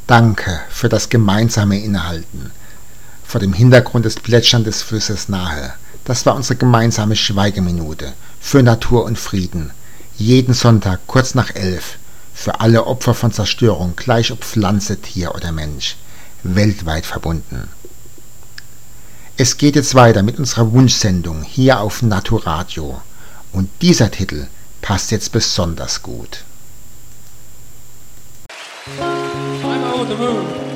Danke für das gemeinsame Innehalten. Vor dem Hintergrund des Plätschern des Flusses nahe. Das war unsere gemeinsame Schweigeminute für Natur und Frieden. Jeden Sonntag kurz nach 11. Für alle Opfer von Zerstörung, gleich ob Pflanze, Tier oder Mensch. Weltweit verbunden. Es geht jetzt weiter mit unserer Wunschsendung hier auf Naturadio. Und dieser Titel passt jetzt besonders gut. I'm over the moon.